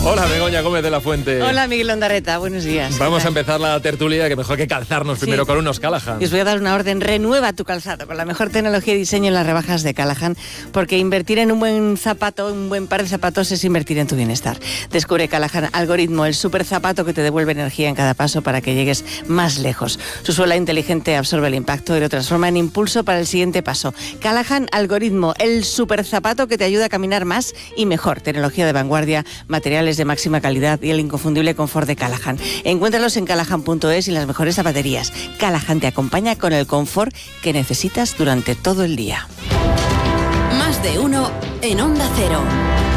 Hola, Begoña Gómez de la Fuente. Hola, Miguel Ondarreta, buenos días. Vamos a empezar la tertulia, que mejor que calzarnos primero con unos Callahan. Y os voy a dar una orden: renueva tu calzado con la mejor tecnología y diseño en las rebajas de Callahan, porque invertir en un buen zapato, un buen par de zapatos, es invertir en tu bienestar. Descubre Callahan Algoritmo, el super zapato que te devuelve energía en cada paso para que llegues más lejos. Su suela inteligente absorbe el impacto y lo transforma en impulso para el siguiente paso. Callahan Algoritmo, el super zapato que te ayuda a caminar más y mejor. Tecnología de vanguardia, materiales de máxima calidad y el inconfundible confort de Callahan. Encuéntralos en callahan.es y las mejores zapaterías. Callahan te acompaña con el confort que necesitas durante todo el día. Más de uno en Onda Cero.